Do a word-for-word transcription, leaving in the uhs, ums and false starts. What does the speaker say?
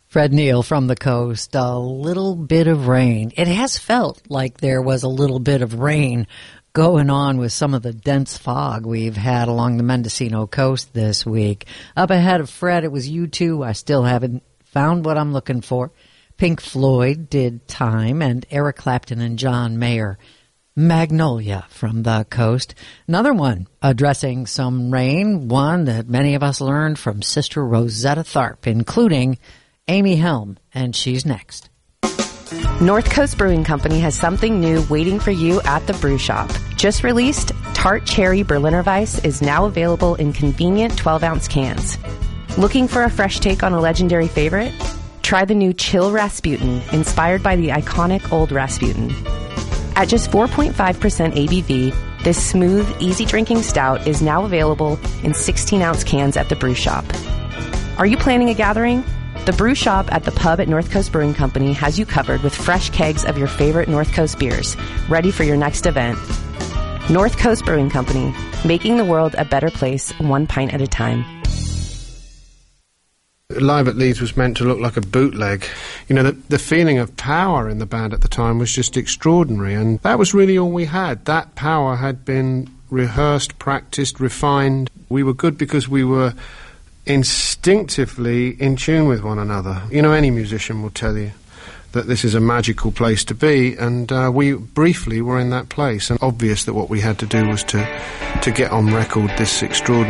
Fred Neil from the Coast, a little bit of rain. It has felt like there was a little bit of rain going on with some of the dense fog we've had along the Mendocino coast this week. Up ahead of Fred, it was U two. I still haven't found what I'm looking for. Pink Floyd did Time, and Eric Clapton and John Mayer, Magnolia from the Coast. Another one addressing some rain, one that many of us learned from Sister Rosetta Tharpe, including Amy Helm, and she's next. North Coast Brewing Company has something new waiting for you at the brew shop. Just released, Tart Cherry Berliner Weiss is now available in convenient twelve-ounce cans. Looking for a fresh take on a legendary favorite? Try the new Chill Rasputin, inspired by the iconic Old Rasputin. At just four point five percent A B V, this smooth, easy-drinking stout is now available in sixteen-ounce cans at the brew shop. Are you planning a gathering? The brew shop at the pub at North Coast Brewing Company has you covered with fresh kegs of your favorite North Coast beers, ready for your next event. North Coast Brewing Company, making the world a better place one pint at a time. Live at Leeds was meant to look like a bootleg. You know, the, the feeling of power in the band at the time was just extraordinary, and that was really all we had. That power had been rehearsed, practiced, refined. We were good because we were instinctively in tune with one another. You know, any musician will tell you that this is a magical place to be, and uh, we briefly were in that place, and obvious that what we had to do was to to get on record this extraordinary